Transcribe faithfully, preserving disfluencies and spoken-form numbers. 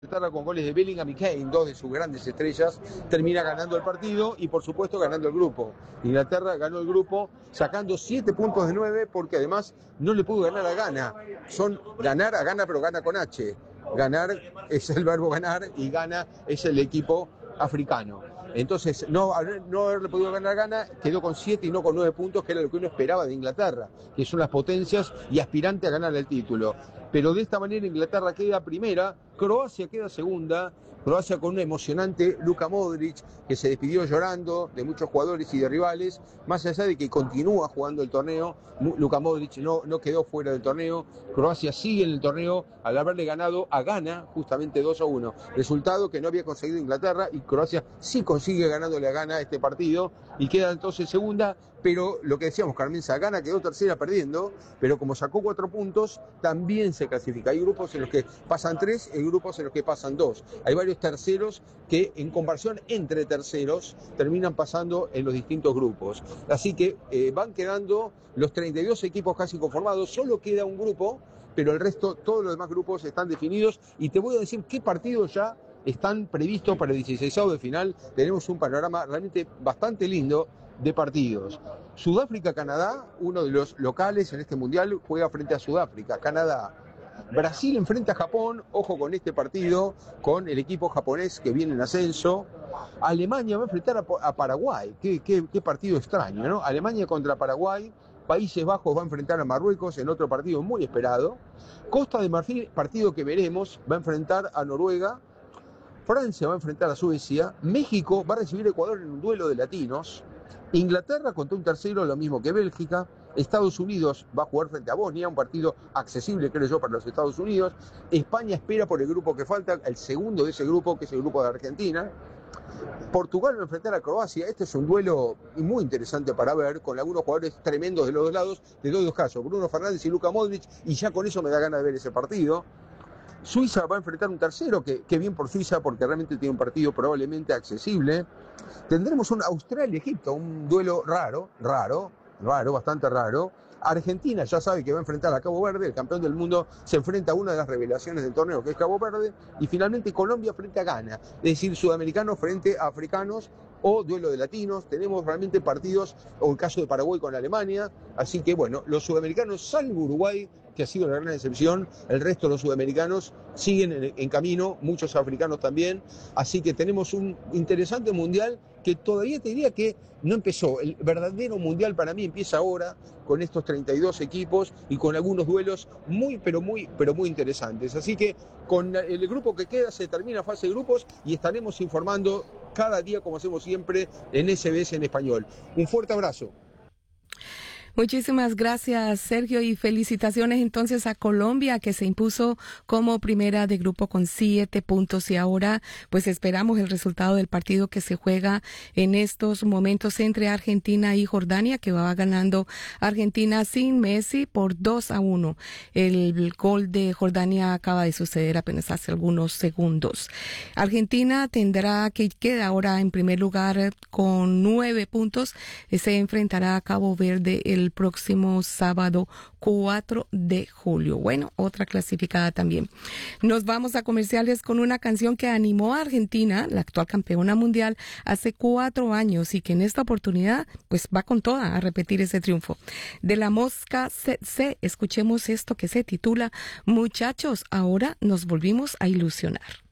Inglaterra con goles de Bellingham y Kane, dos de sus grandes estrellas, termina ganando el partido y por supuesto ganando el grupo. Inglaterra ganó el grupo sacando siete puntos de nueve porque además no le pudo ganar a Ghana. Son ganar a Ghana pero gana con H. Ganar es el verbo ganar y Ghana es el equipo africano. Entonces, no, no haberle podido ganar a Ghana, quedó con siete y no con nueve puntos, que era lo que uno esperaba de Inglaterra, que son las potencias y aspirante a ganar el título. Pero de esta manera Inglaterra queda primera, Croacia queda segunda, Croacia con un emocionante Luka Modric, que se despidió llorando de muchos jugadores y de rivales, más allá de que continúa jugando el torneo, Luka Modric no, no quedó fuera del torneo, Croacia sigue en el torneo al haberle ganado a Ghana justamente dos a uno, resultado que no había conseguido Inglaterra y Croacia sí consigue ganándole a Ghana este partido y queda entonces segunda, pero lo que decíamos, Carmenza, Ghana quedó tercera perdiendo, pero como sacó cuatro puntos, también se clasifica. Hay grupos en los que pasan tres y grupos en los que pasan dos. Hay varios terceros que en comparación entre terceros terminan pasando en los distintos grupos. Así que eh, van quedando los treinta y dos equipos casi conformados, solo queda un grupo, pero el resto, todos los demás grupos están definidos y te voy a decir qué partidos ya están previstos para el dieciseisavo de final. Tenemos un panorama realmente bastante lindo de partidos. Sudáfrica-Canadá, uno de los locales en este mundial, juega frente a Sudáfrica. Canadá. Brasil enfrenta a Japón, ojo con este partido, con el equipo japonés que viene en ascenso. Alemania va a enfrentar a, a Paraguay, qué, qué, qué partido extraño, ¿no? Alemania contra Paraguay, Países Bajos va a enfrentar a Marruecos en otro partido muy esperado. Costa de Marfil, partido que veremos, va a enfrentar a Noruega. Francia va a enfrentar a Suecia, México va a recibir a Ecuador en un duelo de latinos, Inglaterra contra un tercero, lo mismo que Bélgica, Estados Unidos va a jugar frente a Bosnia, un partido accesible creo yo para los Estados Unidos, España espera por el grupo que falta, el segundo de ese grupo que es el grupo de Argentina, Portugal va a enfrentar a Croacia, este es un duelo muy interesante para ver, con algunos jugadores tremendos de los dos lados, de los dos casos, Bruno Fernández y Luka Modric, y ya con eso me da ganas de ver ese partido. Suiza va a enfrentar un tercero, que, que bien por Suiza, porque realmente tiene un partido probablemente accesible. Tendremos un Australia-Egipto, un duelo raro, raro, raro, bastante raro. Argentina ya sabe que va a enfrentar a Cabo Verde, el campeón del mundo se enfrenta a una de las revelaciones del torneo, que es Cabo Verde, y finalmente Colombia frente a Ghana, es decir, sudamericanos frente a africanos, o duelo de latinos. Tenemos realmente partidos, o el caso de Paraguay con Alemania, así que bueno, los sudamericanos, salvo Uruguay, que ha sido la gran excepción, el resto de los sudamericanos siguen en, en camino, muchos africanos también, así que tenemos un interesante mundial que todavía te diría que no empezó. El verdadero mundial para mí empieza ahora, con estos treinta y dos equipos y con algunos duelos muy, pero muy, pero muy interesantes. Así que con el grupo que queda se termina fase de grupos y estaremos informando cada día, como hacemos siempre, en S B S en español. Un fuerte abrazo. Muchísimas gracias, Sergio, y felicitaciones entonces a Colombia, que se impuso como primera de grupo con siete puntos, y ahora pues esperamos el resultado del partido que se juega en estos momentos entre Argentina y Jordania, que va ganando Argentina sin Messi por dos a uno. El gol de Jordania acaba de suceder apenas hace algunos segundos. Argentina tendrá que queda ahora en primer lugar con nueve puntos, se enfrentará a Cabo Verde el el próximo sábado cuatro de julio. Bueno, otra clasificada también. Nos vamos a comerciales con una canción que animó a Argentina, la actual campeona mundial, hace cuatro años, y que en esta oportunidad pues va con toda a repetir ese triunfo. De La Mosca C C, escuchemos esto que se titula Muchachos, ahora nos volvimos a ilusionar.